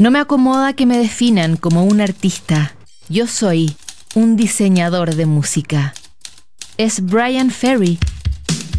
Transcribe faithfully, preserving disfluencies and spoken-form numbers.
No me acomoda que me definan como un artista. Yo soy un diseñador de música. Es Bryan Ferry